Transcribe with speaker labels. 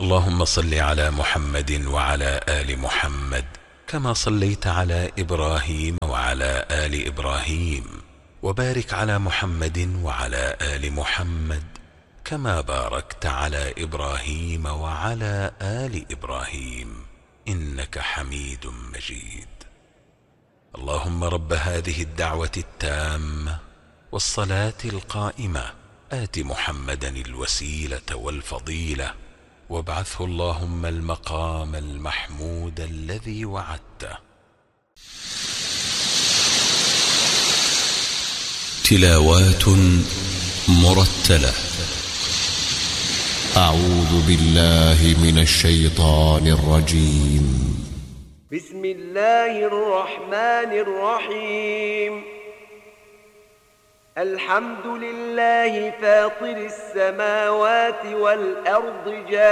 Speaker 1: اللهم صل على محمد وعلى آل محمد كما صليت على إبراهيم وعلى آل إبراهيم، وبارك على محمد وعلى آل محمد كما باركت على إبراهيم وعلى آل إبراهيم إنك حميد مجيد. اللهم رب هذه الدعوة التامة والصلاة القائمة آت محمدا الوسيلة والفضيلة وابعثه اللهم المقام المحمود الذي وعدته.
Speaker 2: تلاوات مرتلة. أعوذ بالله من الشيطان الرجيم.
Speaker 3: بسم الله الرحمن الرحيم. الحمد لله فاطر السماوات والأرض